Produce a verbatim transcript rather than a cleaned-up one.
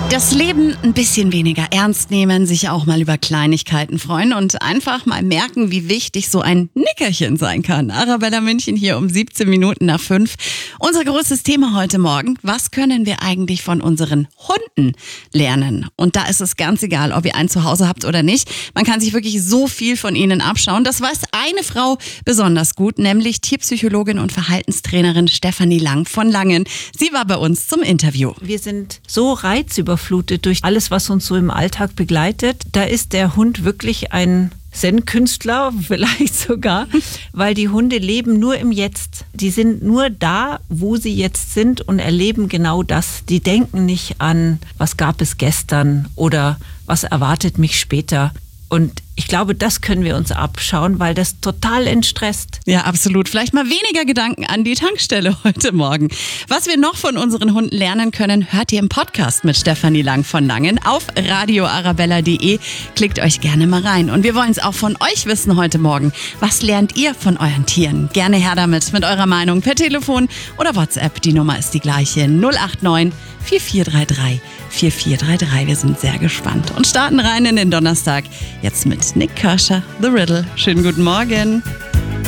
Das Leben ein bisschen weniger ernst nehmen, sich auch mal über Kleinigkeiten freuen und einfach mal merken, wie wichtig so ein Nickerchen sein kann. Arabella München hier um siebzehn Minuten nach fünf. Unser größtes Thema heute Morgen: Was können wir eigentlich von unseren Hunden lernen? Und da ist es ganz egal, ob ihr einen zu Hause habt oder nicht. Man kann sich wirklich so viel von ihnen abschauen. Das weiß eine Frau besonders gut, nämlich Tierpsychologin und Verhaltenstrainerin Stefanie Lang von Langen. Sie war bei uns zum Interview. Wir sind so reizüberflutet durch alles, was uns so im Alltag begleitet. Da ist der Hund wirklich ein Zen-Künstler, vielleicht sogar, weil die Hunde leben nur im Jetzt. Die sind nur da, wo sie jetzt sind und erleben genau das. Die denken nicht an, was gab es gestern oder was erwartet mich später. Und ich glaube, das können wir uns abschauen, weil das total entstresst. Ja, absolut. Vielleicht mal weniger Gedanken an die Tankstelle heute Morgen. Was wir noch von unseren Hunden lernen können, hört ihr im Podcast mit Stefanie Lang von Langen auf radio arabella punkt de. Klickt euch gerne mal rein. Und wir wollen es auch von euch wissen heute Morgen. Was lernt ihr von euren Tieren? Gerne her damit, mit eurer Meinung per Telefon oder WhatsApp. Die Nummer ist die gleiche: null acht neun vier vier drei drei vier vier drei drei. Wir sind sehr gespannt und starten rein in den Donnerstag. Jetzt mit Nick Kershaw, The Riddle. Schönen guten Morgen.